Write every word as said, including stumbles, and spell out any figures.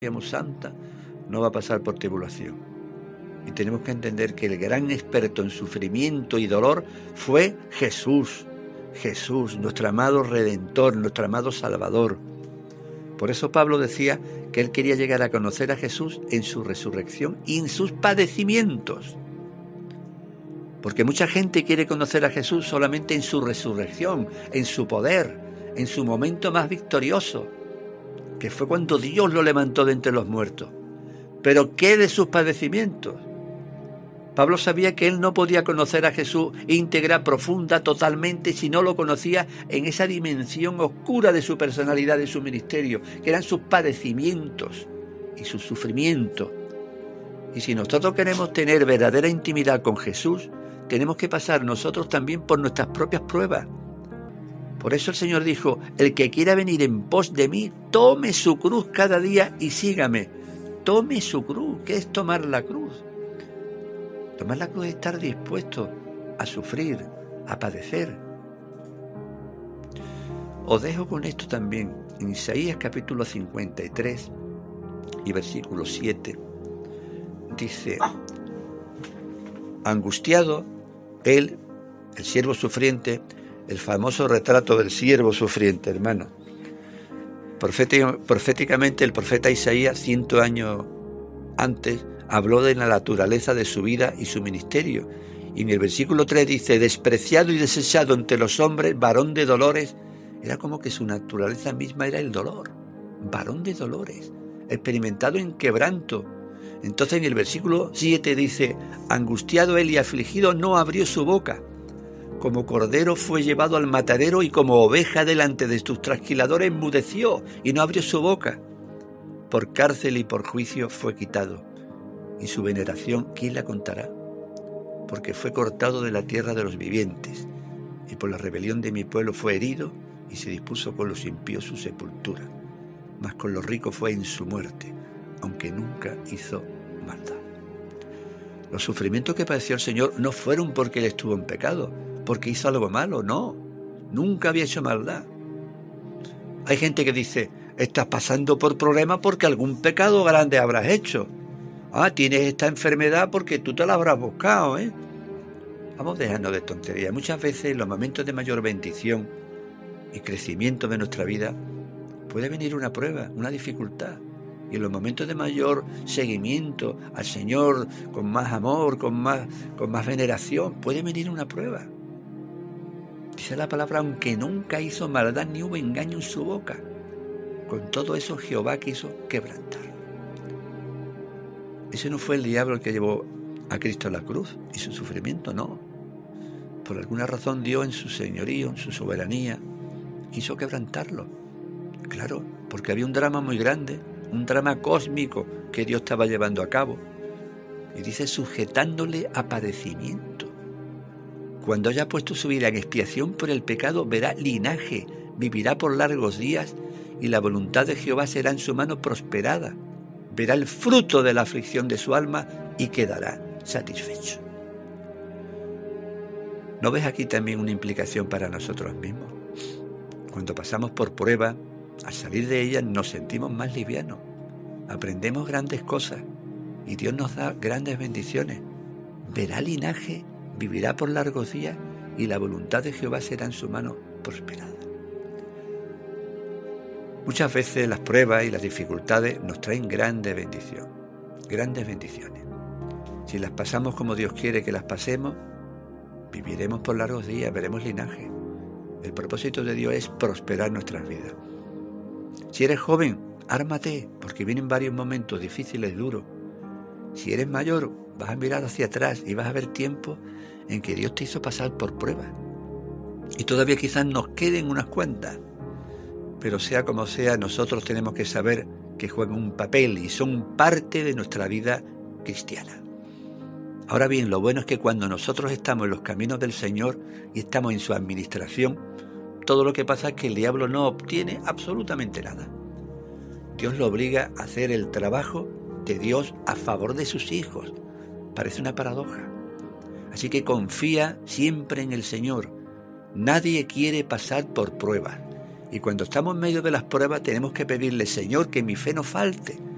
santa no va a pasar por tribulación. Y tenemos que entender que el gran experto en sufrimiento y dolor fue Jesús. Jesús, nuestro amado Redentor, nuestro amado Salvador. Por eso Pablo decía que él quería llegar a conocer a Jesús en su resurrección y en sus padecimientos. Porque mucha gente quiere conocer a Jesús solamente en su resurrección, en su poder, en su momento más victorioso, que fue cuando Dios lo levantó de entre los muertos. Pero ¿qué de sus padecimientos? Pablo sabía que él no podía conocer a Jesús íntegra, profunda, totalmente, si no lo conocía en esa dimensión oscura de su personalidad, de su ministerio, que eran sus padecimientos y su sufrimiento. Y si nosotros queremos tener verdadera intimidad con Jesús, tenemos que pasar nosotros también por nuestras propias pruebas. Por eso el Señor dijo, el que quiera venir en pos de mí, tome su cruz cada día y sígame. Tome su cruz. ¿Qué es tomar la cruz? Tomar la cruz es estar dispuesto a sufrir, a padecer. Os dejo con esto también. En Isaías capítulo cincuenta y tres y versículo siete, dice, angustiado, él, el siervo sufriente, el famoso retrato del siervo sufriente, hermano. Proféticamente el profeta Isaías, ciento años antes, habló de la naturaleza de su vida y su ministerio. Y en el versículo tres dice, despreciado y desechado entre los hombres, varón de dolores. Era como que su naturaleza misma era el dolor. Varón de dolores, experimentado en quebranto. Entonces en el versículo siete dice, angustiado él y afligido no abrió su boca. Como cordero fue llevado al matadero y como oveja delante de sus trasquiladores enmudeció y no abrió su boca. Por cárcel y por juicio fue quitado. Y su veneración, ¿quién la contará? Porque fue cortado de la tierra de los vivientes, y por la rebelión de mi pueblo fue herido, y se dispuso con los impíos su sepultura. Mas con los ricos fue en su muerte, aunque nunca hizo maldad. Los sufrimientos que padeció el Señor no fueron porque él estuvo en pecado, porque hizo algo malo, no. Nunca había hecho maldad. Hay gente que dice, estás pasando por problemas porque algún pecado grande habrás hecho. Ah, tienes esta enfermedad porque tú te la habrás buscado, ¿eh? Vamos dejando de tonterías. Muchas veces en los momentos de mayor bendición y crecimiento de nuestra vida puede venir una prueba, una dificultad. Y en los momentos de mayor seguimiento al Señor, con más amor, con más, con más veneración, puede venir una prueba. Dice la palabra, aunque nunca hizo maldad ni hubo engaño en su boca. Con todo eso Jehová quiso quebrantar. Ese no fue el diablo el que llevó a Cristo a la cruz y su sufrimiento, no. Por alguna razón Dios en su señorío, en su soberanía, quiso quebrantarlo. Claro, porque había un drama muy grande, un drama cósmico que Dios estaba llevando a cabo. Y dice, sujetándole a padecimiento. Cuando haya puesto su vida en expiación por el pecado, verá linaje, vivirá por largos días y la voluntad de Jehová será en su mano prosperada. Verá el fruto de la aflicción de su alma y quedará satisfecho. ¿No ves aquí también una implicación para nosotros mismos? Cuando pasamos por prueba, al salir de ellas nos sentimos más livianos, aprendemos grandes cosas y Dios nos da grandes bendiciones. Verá linaje, vivirá por largos días y la voluntad de Jehová será en su mano prosperada. Muchas veces las pruebas y las dificultades nos traen grandes bendiciones, grandes bendiciones. Si las pasamos como Dios quiere que las pasemos, viviremos por largos días, veremos linaje. El propósito de Dios es prosperar nuestras vidas. Si eres joven, ármate, porque vienen varios momentos difíciles y duros. Si eres mayor, vas a mirar hacia atrás y vas a ver tiempos en que Dios te hizo pasar por pruebas. Y todavía quizás nos queden unas cuantas. Pero sea como sea, nosotros tenemos que saber que juegan un papel y son parte de nuestra vida cristiana. Ahora bien, lo bueno es que cuando nosotros estamos en los caminos del Señor y estamos en su administración, todo lo que pasa es que el diablo no obtiene absolutamente nada. Dios lo obliga a hacer el trabajo de Dios a favor de sus hijos. Parece una paradoja. Así que confía siempre en el Señor. Nadie quiere pasar por pruebas. Y cuando estamos en medio de las pruebas tenemos que pedirle, Señor, que mi fe no falte,